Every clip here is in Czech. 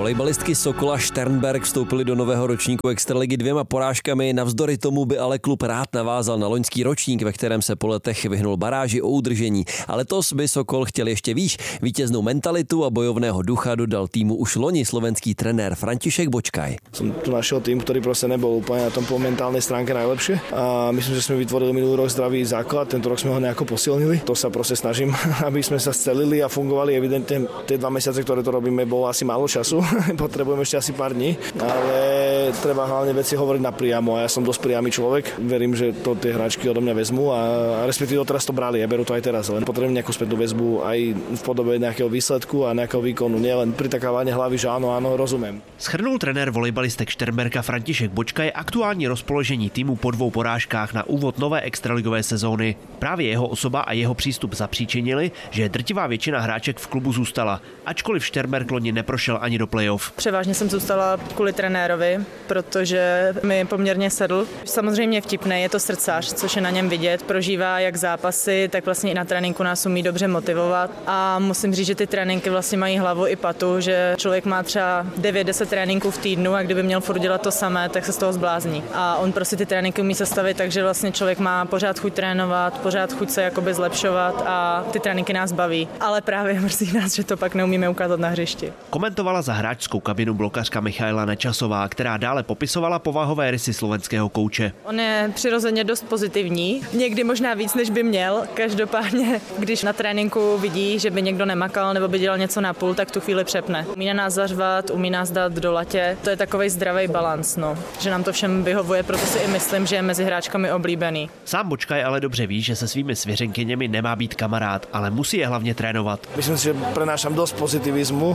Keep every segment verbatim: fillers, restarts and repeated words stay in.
Volejbalistky Sokola Šternberk vstoupily do nového ročníku extraligy dvěma porážkami, navzdory tomu by ale klub rád navázal na loňský ročník, ve kterém se po letech vyhnul baráži o udržení. A letos by Sokol chtěl ještě výš. Vítěznou mentalitu a bojovného ducha dodal týmu už loni slovenský trenér František Bočkaj. Som tu našiel tým, ktorý proste nebol úplne na tom po mentálnej stránke najlepšie a myslím, že sme vytvorili minulý rok zdravý základ, tento rok sme ho nejako posilnili. To sa proste snažím, aby sme sa scelili a fungovali. Evidentne tie dva mesiace, ktoré to robíme, bolo asi málo času. Potrebujeme ešte asi pár dní, ale treba hlavne veci hovoriť napriamo a ja som dosť priamy človek. Verím, že to tie hráčky odo mňa vezmú a, a respektíve teraz to brali, ja berú to aj teraz, len potrebujem nejakú spätnú väzbu aj v podobe nejakého výsledku a nejakého výkonu, nielen pritakávanie hlavy, že áno, áno, rozumiem. Shrnul trenér volejbalistek Šternberka František Bočkaj aktuální rozpoložení týmu po dvou porážkách na úvod nové extraligové sezóny. Právě jeho osoba a jeho přístup zapříčinili, že drtivá většina hráček v klubu zůstala, ačkoliv Šternberk loni neprošel ani do playoff. Převážně jsem zůstala kvůli trenérovi, protože mi poměrně sedl. Samozřejmě vtipný, je to srdcař, což je na něm vidět. Prožívá jak zápasy, tak vlastně i na tréninku nás umí dobře motivovat. A musím říct, že ty tréninky vlastně mají hlavu i patu, že člověk má třeba devět deset tréninků v týdnu a kdyby měl furt dělat to samé, tak se z toho zblázní. A on prostě ty tréninky umí sestavit, takže vlastně člověk má pořád chuť trénovat, pořád chuť se jakoby zlepšovat a ty tréninky nás baví. Ale právě mrzí nás, že to pak neumíme ukázat na hřišti. Komentovala za hráčskou kabinu blokařka Michaela Nečasová, která dále popisovala povahové rysy slovenského kouče. On je přirozeně dost pozitivní, někdy možná víc, než by měl. Každopádně, když na tréninku vidí, že by někdo nemakal nebo by dělal něco na půl, tak tu chvíli přepne. Umí na nás zařvat, umí nás dát do latě. To je takovej zdravý balans, no. Že nám to všem vyhovuje, proto si i myslím, že je mezi hráčkami oblíbený. Sám Bočkaj ale dobře ví, že se svými svěřenkyněmi nemá být kamarád, ale musí je hlavně trénovat. Myslím si, že prenášam dosť pozitivizmu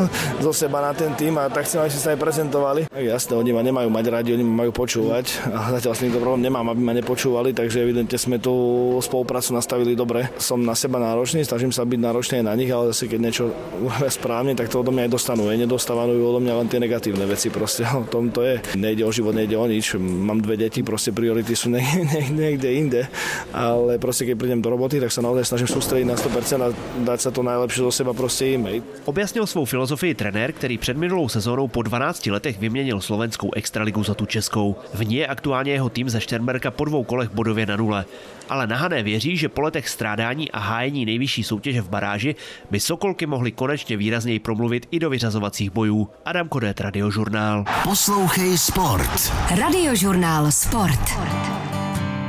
zo seba na ten tým a tak chcem, aby sme sa aj prezentovali. Jasné, oni ma nemajú mať radi, oni ma majú počúvať a zatiaľ s nikto problém nemám, aby ma nepočúvali, takže evidentne sme tú spoluprácu nastavili dobre. Som na seba náročný, snažím sa byť náročný aj na nich, ale zase keď niečo urobia správne, tak to odo mňa aj dostanú. Je nedostávajú odo mňa len tie negatívne veci, proste o tom to je. Nejde o život, nejde o nič. Mám dve deti, proste priority sú niekde inde, ale proste keď prídem do roboty, tak sa naozaj snažím sústrediť na sto percent a dať sa to najlepšie zo seba proste im. Objasnil svou filozofii trenér, který před minulou sezónou po dvanácti letech vyměnil slovenskou extraligu za tu českou. V ní je aktuálně jeho tým ze Šternberka po dvou kolech bodově na nule. Ale Nahané věří, že po letech strádání a hájení nejvyšší soutěže v baráži by Sokolky mohly konečně výrazněji promluvit i do vyřazovacích bojů. Adam Kodet, Radiožurnál. Poslouchej Sport. Radiožurnál Sport.